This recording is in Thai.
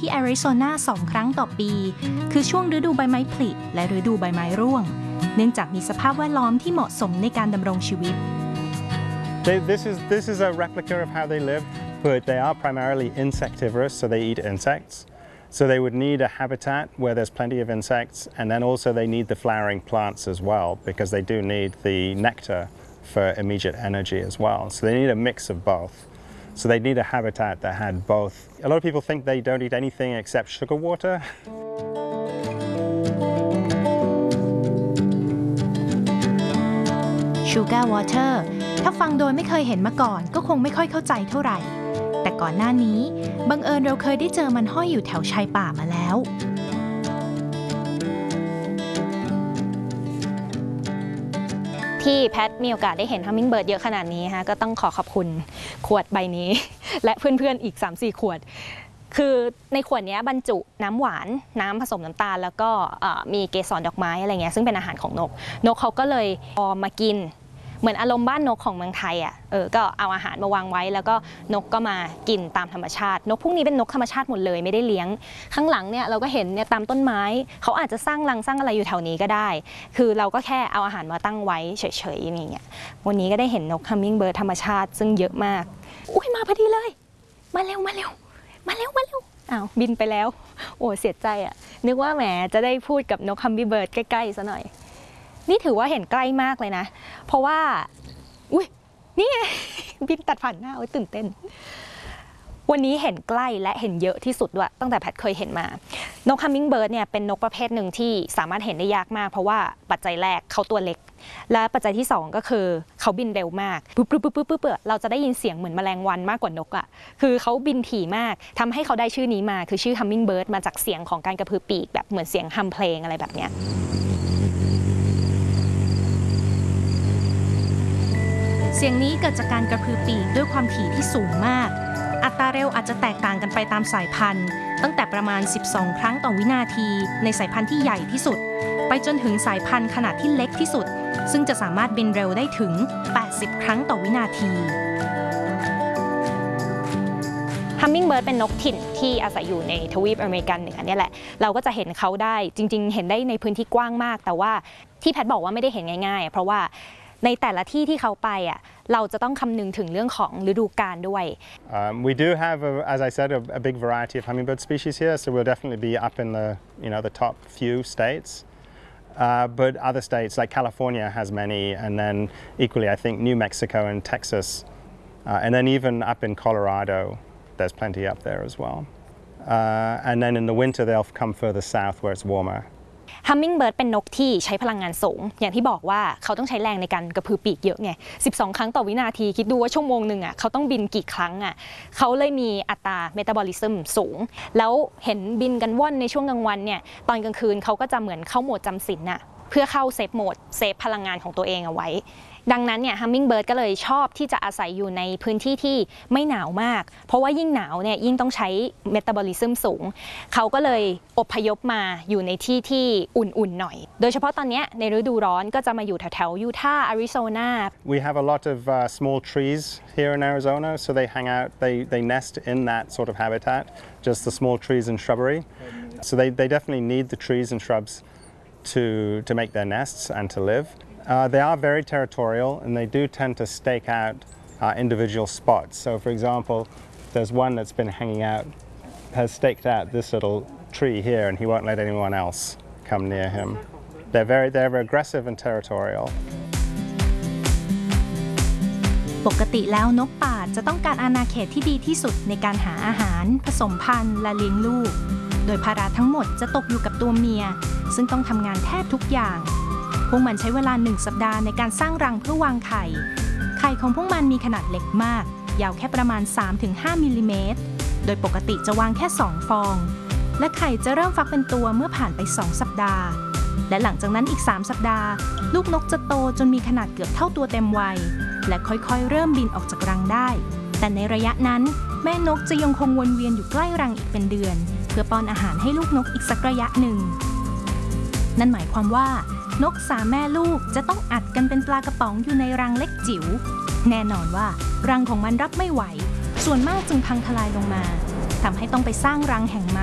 ที่แอริโซนา2 ครั้งต่อปีคือช่วงฤดูใบไม้ผลิและฤดูใบไม้ร่วงเนื่องจากมีสภาพแวดล้อมที่เหมาะสมในการดำรงชีวิต This is a replica of how they live, but they are primarily insectivorous, so they eat insects. So they would need a habitat where there's plenty of insects, and then also they need the flowering plants as well, because they do need the nectar for immediate energy as well. So they need a mix of both. So they need a habitat that had both. A lot of people think they don't eat anything except sugar water. Sugar water ถ้าฟังโดยไม่เคยเห็นมาก่อนก็คงไม่ค่อยเข้าใจเท่าไหร่แต่ก่อนหน้านี้บังเอิญเราเคยได้เจอมันห้อยอยู่แถวชายป่ามาแล้วที่แพทมีโอกาสได้เห็นฮัมมิงเบิร์ดเยอะขนาดนี้ฮะก็ต้องขอบคุณขวดใบนี้ และเพื่อนๆอีก 3-4 ขวดคือในขวดนี้บรรจุน้ำหวานน้ำผสมน้ำตาลแล้วก็มีเกสรดอกไม้อะไรเงี้ยซึ่งเป็นอาหารของนกเขาก็เลยเอามากินเหมือนอารมณ์บ้านนกของเมืองไทยก็เอาอาหารมาวางไว้แล้วก็นกก็มากินตามธรรมชาตินกพวกนี้เป็นนกธรรมชาติหมดเลยไม่ได้เลี้ยงข้างหลังเนี่ยเราก็เห็นเนี่ยตามต้นไม้เขาอาจจะสร้างรังสร้างอะไรอยู่แถวนี้ก็ได้คือเราก็แค่เอาอาหารมาตั้งไว้เฉยๆอย่างเงี้ยวันนี้ก็ได้เห็นนกฮัมมิงเบิร์ดธรรมชาติซึ่งเยอะมากอุ้ยมาพอดีเลยมาเร็วอ้าวบินไปแล้วโอ้เสียใจนึกว่าแหมจะได้พูดกับนกฮัมมิงเบิร์ดใกล้ๆซะหน่อยนี่ถือว่าเห็นใกล้มากเลยนะเพราะว่าอุ้ยนี่ไงบินตัดผ่านหน้าตื่นเต้นวันนี้เห็นใกล้และเห็นเยอะที่สุดด้วยตั้งแต่แพทเคยเห็นมานกฮัมมิงเบิร์ดเนี่ยเป็นนกประเภทหนึ่งที่สามารถเห็นได้ยากมากเพราะว่าปัจจัยแรกเขาตัวเล็กและปัจจัยที่2ก็คือเขาบินเร็วมากปุ๊บเราจะได้ยินเสียงเหมือนแมลงวันมากกว่านกคือเขาบินถี่มากทำให้เขาได้ชื่อนี้มาคือชื่อฮัมมิงเบิร์ดมาจากเสียงของการกระพือปีกแบบเหมือนเสียงฮัมเพลงอะไรแบบเนี้ยเสียงนี้เกิดจากการกระพือปีกด้วยความถี่ที่สูงมากอัตราเร็วอาจจะแตกต่างกันไปตามสายพันธุ์ตั้งแต่ประมาณ12 ครั้งต่อวินาทีในสายพันธุ์ที่ใหญ่ที่สุดไปจนถึงสายพันธุ์ขนาดที่เล็กที่สุดซึ่งจะสามารถบินเร็วได้ถึง80 ครั้งต่อวินาทีฮัมมิงเบิร์ดเป็นนกถิ่นที่อาศัยอยู่ในทวีปอเมริกันเหนือเนี่ยแหละเราก็จะเห็นเขาได้จริงๆเห็นได้ในพื้นที่กว้างมากแต่ว่าที่แพทบอกว่าไม่ได้เห็นง่ายๆเพราะว่าในแต่ละที่ที่เขาไปเราจะต้องคำนึงถึงเรื่องของฤดูกาลด้วย We do have, as I said, a big variety of hummingbird species here, so we'll definitely be up in the top few states. But other states like California has many, and then equally I think New Mexico and Texas, and then even up in Colorado, there's plenty up there as well. And then in the winter they'll come further south where it's warmer. ฮัมมิงเบิร์ดเป็นนกที่ใช้พลังงานสูงอย่างที่บอกว่าเขาต้องใช้แรงในการกระพือปีกเยอะไง12 ครั้งต่อวินาทีคิดดูว่าชั่วโมงหนึ่งเขาต้องบินกี่ครั้งเขาเลยมีอัตราเมตาบอลิซึมสูงแล้วเห็นบินกันว่อนในช่วงกลางวันเนี่ยตอนกลางคืนเขาก็จะเหมือนเข้าโหมดจำศีลเพื่อเข้าเซฟโหมดเซฟพลังงานของตัวเองเอาไว้ดังนั้นเนี่ยฮัมมิงเบิร์ดก็เลยชอบที่จะอาศัยอยู่ในพื้นที่ที่ไม่หนาวมากเพราะว่ายิ่งหนาวเนี่ยยิ่งต้องใช้เมตาบอลิซึมสูงเขาก็เลยอพยพมาอยู่ในที่ที่อุ่นๆหน่อยโดยเฉพาะตอนนี้ในฤดูร้อนก็จะมาอยู่แถวๆยูทาห์อาริโซนา We have a lot of small trees here in Arizona, so they hang out, they nest in that sort of habitat, just the small trees and shrubbery. So they definitely need the trees and shrubs to make their nests and to live.They are very territorial and they do tend to stake out individual spots. So for example, there's one that's been hanging out, has staked out this little tree here and he won't let anyone else come near him. They're aggressive and territorial. ปกติแล้วนกป่าจะต้องการอาณาเขตที่ดีที่สุดในการหาอาหารผสมพันธุ์และเลี้ยงลูกโดยภาระทั้งหมดจะตกอยู่กับตัวเมียซึ่งต้องทำงานแทบทุกอย่างพวกมันใช้เวลา1 สัปดาห์ในการสร้างรังเพื่อวางไข่ของพวกมันมีขนาดเล็กมากยาวแค่ประมาณ 3-5 มิลลิเมตรโดยปกติจะวางแค่2 ฟองและไข่จะเริ่มฟักเป็นตัวเมื่อผ่านไป2 สัปดาห์และหลังจากนั้นอีก3 สัปดาห์ลูกนกจะโตจนมีขนาดเกือบเท่าตัวเต็มวัยและค่อยๆเริ่มบินออกจากรังได้แต่ในระยะนั้นแม่นกจะยังคงวนเวียนอยู่ใกล้รังอีกเป็นเดือนเพื่อป้อนอาหารให้ลูกนกอีกสักระยะหนึ่งนั่นหมายความว่านก3 แม่ลูกจะต้องอัดกันเป็นปลากระป๋องอยู่ในรังเล็กจิ๋วแน่นอนว่ารังของมันรับไม่ไหวส่วนมากจึงพังทลายลงมาทำให้ต้องไปสร้างรังแห่งใหม่